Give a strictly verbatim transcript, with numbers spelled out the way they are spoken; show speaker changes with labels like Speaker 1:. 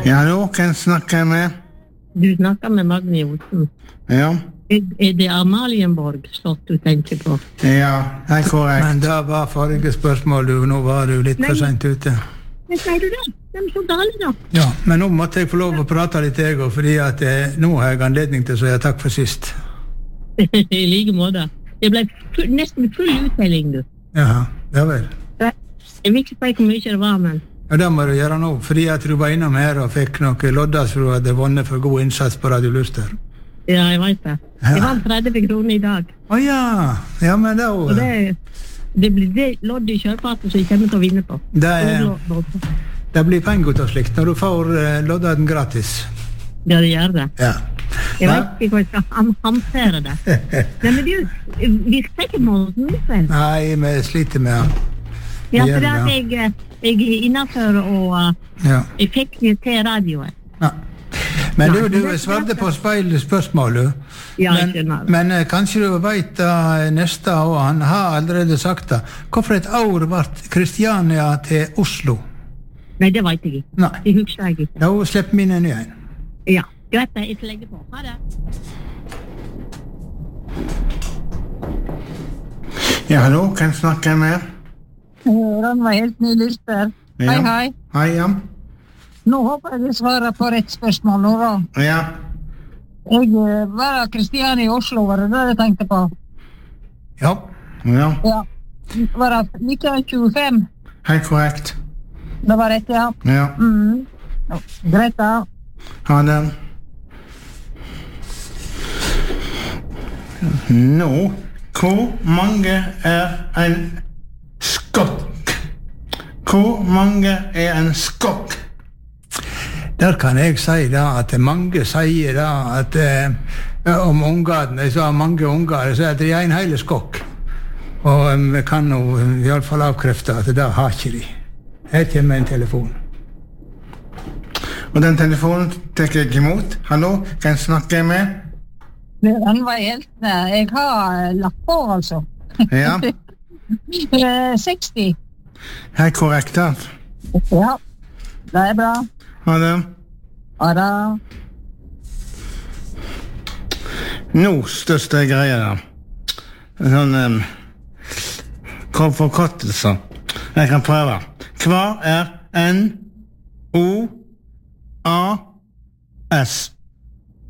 Speaker 1: Ja, hallo, hvem snakker jeg med?
Speaker 2: Du snakker med Magne Johnsen.
Speaker 1: Ja.
Speaker 2: Er, er det Amalienborg slott du tenker på?
Speaker 1: Ja, det er korrekt.
Speaker 3: Men da var forrige spørsmål, du, nå var du litt
Speaker 2: Nei.
Speaker 3: for sent ute.
Speaker 2: Men sier du det? De er så gale da.
Speaker 3: Ja, men nå måtte jeg få lov å prate litt jeg også, fordi at eh, nå har jeg anledning til å si takk for sist.
Speaker 2: I like måte. Det ble full, nesten full uttelling, du.
Speaker 3: Jaha, ja vel.
Speaker 2: Jeg vil ikke si hvor mye det var, men...
Speaker 3: Ja, det må du gjøre nå, fordi at du var innom her og fikk noe loddas for at du hadde vunnet for god innsats på Radio Luster.
Speaker 2: Ja, jeg vet det. Jeg vant tretti kroner i dag.
Speaker 3: Å ja, ja, men da...
Speaker 2: Og det, det blir det lodd i kjørfatet som jeg kommer til å vinne på.
Speaker 3: Det, er, det blir penger ut av slikt når du får uh, loddet den gratis.
Speaker 2: Ja, det gjør det.
Speaker 3: Ja.
Speaker 2: Jeg vet ikke hva jeg skal ham hamsere det. Nei, men du, virker ikke måten litt vel?
Speaker 3: Nei, vi sliter med han.
Speaker 2: Ja, for det at jeg, jeg er innenfor og uh,
Speaker 3: ja.
Speaker 2: Jeg fikk til radioen.
Speaker 3: Ja. Men du, du svarte på speilspørsmålet.
Speaker 2: Ja,
Speaker 3: men, men kanskje du vet uh, neste år, han har allerede sagt det. Hvorfor et år ble Kristiania til Oslo?
Speaker 2: Nei, det vet jeg ikke.
Speaker 3: Nei.
Speaker 2: Det husker jeg ikke.
Speaker 3: Da slipper vi inn en igjen.
Speaker 2: Ja, greit det, jeg får legge på. Ha det.
Speaker 1: Ja, hallo, hvem snakker jeg med?
Speaker 4: Den var helt ny lyster.
Speaker 1: Ja.
Speaker 4: Hei, hei.
Speaker 1: Hei, ja.
Speaker 4: Nå håper jeg du svarer på rett spørsmål nå da.
Speaker 1: Ja.
Speaker 4: Jeg var av Kristiania i Oslo, var det det jeg tenkte på?
Speaker 3: Ja.
Speaker 1: Ja.
Speaker 4: Ja. Var det nitten tjuefem?
Speaker 1: Helt korrekt.
Speaker 4: Det var rett, ja.
Speaker 1: Ja.
Speaker 4: Mm. Ja. Greit da.
Speaker 1: Ha det. Nå, hvor mange er en skokk? Hvor mange er en skokk?
Speaker 3: Der kan jeg si da, at mange sier da, at eh, om ungene, jeg sa mange unger, så at det er en hele skokk. Og um, vi kan jo i alle fall avkrefte at det har ikke de. Her kommer en telefon.
Speaker 1: Og den telefonen tekker jeg imot. Hallo, hvem snakker jeg med?
Speaker 4: Den var helt, jeg har lagt på altså.
Speaker 1: Ja.
Speaker 4: seksti.
Speaker 1: Helt korrekt, da.
Speaker 4: Ja, det er bra.
Speaker 1: Ha det.
Speaker 4: Ha det.
Speaker 1: Nå største greia da. Sånn um, forkortelser. Jeg kan prøve. Hva er N O A S?